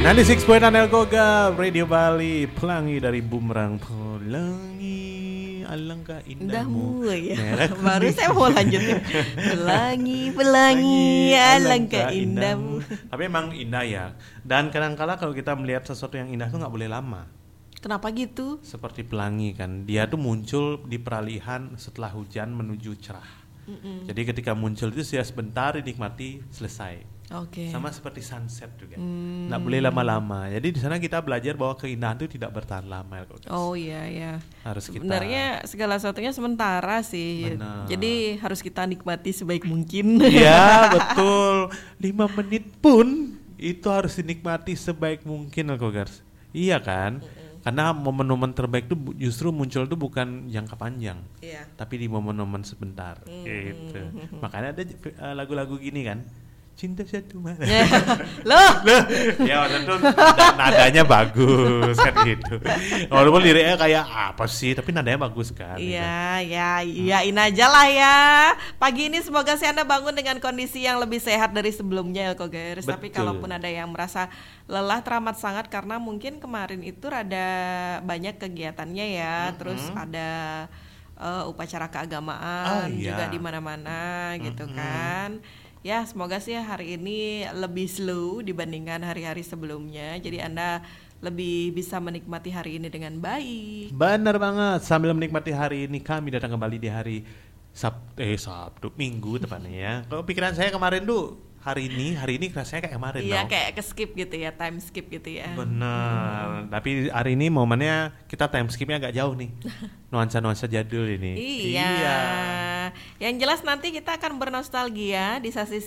96.6 Elgoga Radio Bali, pelangi dari bumerang, pelangi alangkah indahmu. Ya. Baru saya mau lanjutin. Pelangi alangkah indahmu. Tapi emang indah ya. Dan kadang-kala kalau kita melihat sesuatu yang indah tuh nggak boleh lama. Kenapa gitu? Seperti pelangi kan, dia tuh muncul di peralihan setelah hujan menuju cerah. Jadi ketika muncul itu sudah sebentar dinikmati, selesai. Oke. Sama seperti sunset juga, nggak boleh lama-lama. Jadi di sana kita belajar bahwa keindahan itu tidak bertahan lama. Oh iya. Harus kita. Sebenarnya segala sesuatunya sementara sih. Benar. Jadi harus kita nikmati sebaik mungkin. Iya betul. 5 menit pun itu harus dinikmati sebaik mungkin, Elgogars. Iya kan? Karena momen-momen terbaik itu justru muncul tuh bukan jangka panjang, tapi di momen-momen sebentar. Gitu. Makanya ada lagu-lagu gini kan. Cinta satu malam. Loh. Ya tentu nadanya bagus kan gitu. Walaupun liriknya kayak apa sih, tapi nadanya bagus kan. Iya, iyain aja lah ya. Pagi ini semoga sih Anda bangun dengan kondisi yang lebih sehat dari sebelumnya, Elgogers. Tapi kalaupun ada yang merasa lelah teramat sangat karena mungkin kemarin itu rada banyak kegiatannya ya, terus ada upacara keagamaan juga di mana-mana gitu kan. Ya, semoga sih hari ini lebih slow dibandingkan hari-hari sebelumnya. Jadi Anda lebih bisa menikmati hari ini dengan baik. Benar banget. Sambil menikmati hari ini, kami datang kembali di hari Sabtu, Minggu tepatnya ya. Kalau pikiran saya kemarin tuh hari ini rasanya kayak kemarin. Iya, kayak ke skip gitu ya, time skip gitu ya. Benar. Tapi hari ini momennya kita time skipnya agak jauh nih. Nuansa-nuansa jadul ini. Iya. Yang jelas nanti kita akan bernostalgia di sesi